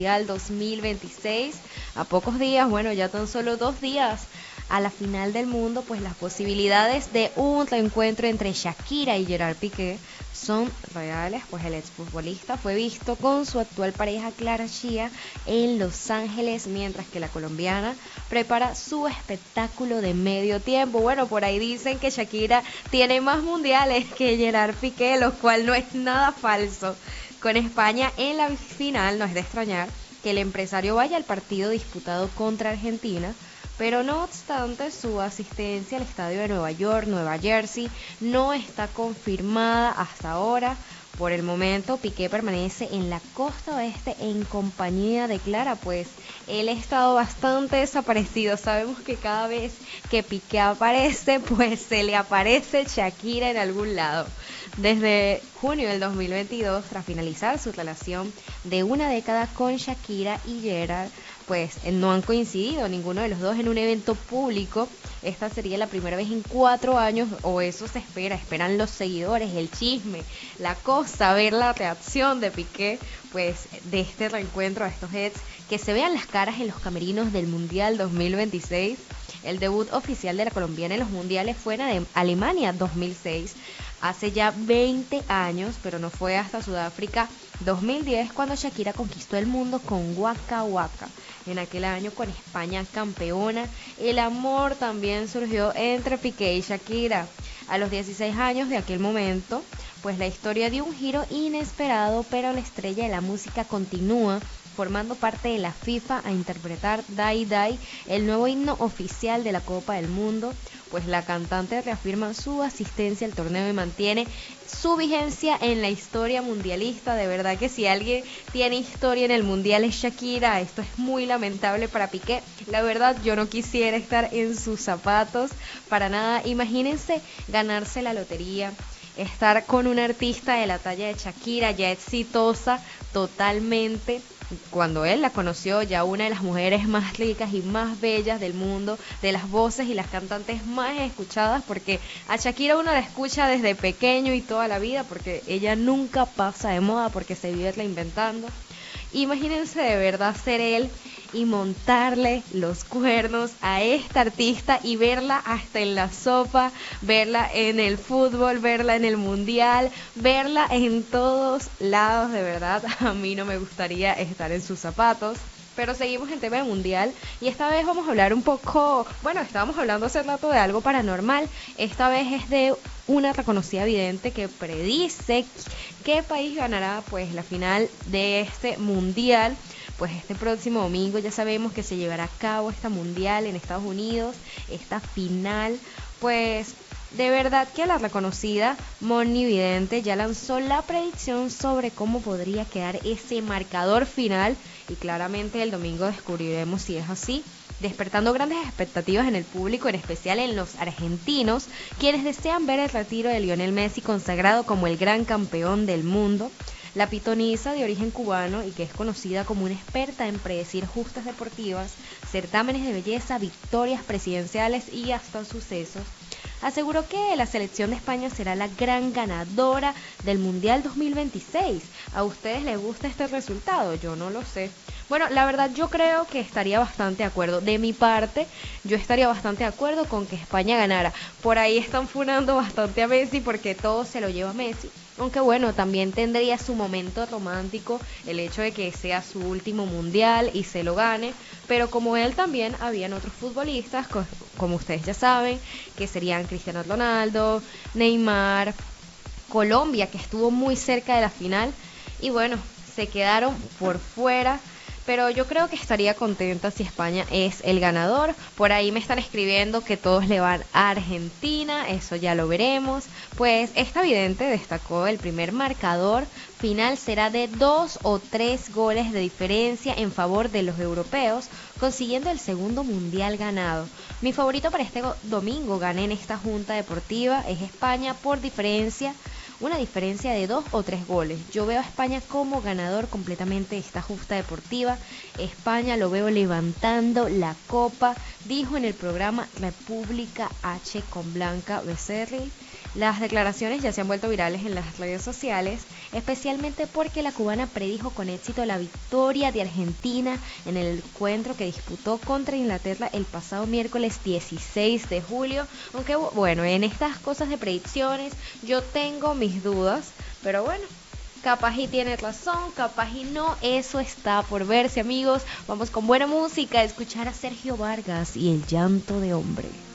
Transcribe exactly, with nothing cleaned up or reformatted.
Mundial dos mil veintiséis. A pocos días, bueno, ya tan solo dos días a la final del mundo, pues las posibilidades de un reencuentro entre Shakira y Gerard Piqué son reales, pues el exfutbolista fue visto con su actual pareja Clara Chia en Los Ángeles, mientras que la colombiana prepara su espectáculo de medio tiempo. Bueno, por ahí dicen que Shakira tiene más mundiales que Gerard Piqué, lo cual no es nada falso. Con España en la final, no es de extrañar que el empresario vaya al partido disputado contra Argentina, pero no obstante su asistencia al estadio de Nueva York, Nueva Jersey, no está confirmada hasta ahora. Por el momento, Piqué permanece en la costa oeste en compañía de Clara, pues él ha estado bastante desaparecido. Sabemos que cada vez que Piqué aparece, pues se le aparece Shakira en algún lado. Desde junio del dos mil veintidós, tras finalizar su relación de una década con Shakira y Gerard, pues no han coincidido ninguno de los dos en un evento público. Esta sería la primera vez en cuatro años, o eso se espera, esperan los seguidores, el chisme, la cosa, ver la reacción de Piqué, pues de este reencuentro a estos heads, que se vean las caras en los camerinos del Mundial dos mil veintiséis. El debut oficial de la colombiana en los mundiales fue en Alemania dos mil seis, hace ya veinte años, pero no fue hasta Sudáfrica dos mil diez cuando Shakira conquistó el mundo con Waka Waka. En aquel año, con España campeona, el amor también surgió entre Piqué y Shakira. A los dieciséis años de aquel momento, pues la historia dio un giro inesperado, pero la estrella de la música continúa formando parte de la FIFA a interpretar Dai Dai, el nuevo himno oficial de la Copa del Mundo, pues la cantante reafirma su asistencia al torneo y mantiene su vigencia en la historia mundialista. De verdad que si alguien tiene historia en el mundial es Shakira. Esto es muy lamentable para Piqué. La verdad, yo no quisiera estar en sus zapatos para nada. Imagínense ganarse la lotería, estar con una artista de la talla de Shakira, ya exitosa totalmente. Cuando él la conoció, ya una de las mujeres más ricas y más bellas del mundo, de las voces y las cantantes más escuchadas, porque a Shakira uno la escucha desde pequeño y toda la vida, porque ella nunca pasa de moda, porque se vive reinventando. Imagínense de verdad ser él y montarle los cuernos a esta artista y verla hasta en la sopa, verla en el fútbol, verla en el mundial, verla en todos lados. De verdad, a mí no me gustaría estar en sus zapatos. Pero seguimos el tema del mundial y esta vez vamos a hablar un poco, bueno, estábamos hablando hace rato de algo paranormal. Esta vez es de una reconocida vidente que predice qué país ganará pues la final de este mundial. Pues este próximo domingo ya sabemos que se llevará a cabo esta mundial en Estados Unidos, esta final. Pues de verdad que la reconocida Moni Vidente ya lanzó la predicción sobre cómo podría quedar ese marcador final y claramente el domingo descubriremos si es así, despertando grandes expectativas en el público, en especial en los argentinos, quienes desean ver el retiro de Lionel Messi consagrado como el gran campeón del mundo. La pitonisa, de origen cubano y que es conocida como una experta en predecir justas deportivas, certámenes de belleza, victorias presidenciales y hasta sucesos, aseguró que la selección de España será la gran ganadora del Mundial dos mil veintiséis. ¿A ustedes les gusta este resultado? Yo no lo sé. Bueno, la verdad yo creo que estaría bastante de acuerdo. De mi parte, yo estaría bastante de acuerdo con que España ganara. Por ahí están funando bastante a Messi porque todo se lo lleva a Messi. Aunque bueno, también tendría su momento romántico el hecho de que sea su último mundial y se lo gane. Pero como él también habían otros futbolistas, co- como ustedes ya saben, que serían Cristiano Ronaldo, Neymar, Colombia, que estuvo muy cerca de la final. Y bueno, se quedaron por fuera. Pero yo creo que estaría contenta si España es el ganador. Por ahí me están escribiendo que todos le van a Argentina, eso ya lo veremos. Pues esta vidente destacó el primer marcador final será de dos o tres goles de diferencia en favor de los europeos, consiguiendo el segundo mundial ganado. Mi favorito para este go- domingo gané en esta junta deportiva es España por diferencia, una diferencia de dos o tres goles. Yo veo a España como ganador completamente de esta justa deportiva. España lo veo levantando la copa, dijo en el programa República H con Blanca Becerril. Las declaraciones ya se han vuelto virales en las redes sociales, especialmente porque la cubana predijo con éxito la victoria de Argentina en el encuentro que disputó contra Inglaterra el pasado miércoles dieciséis de julio. Aunque bueno, en estas cosas de predicciones yo tengo mis dudas, pero bueno. Capaz y tiene razón, capaz y no, eso está por verse, amigos. Vamos con buena música a escuchar a Sergio Vargas y El llanto de hombre.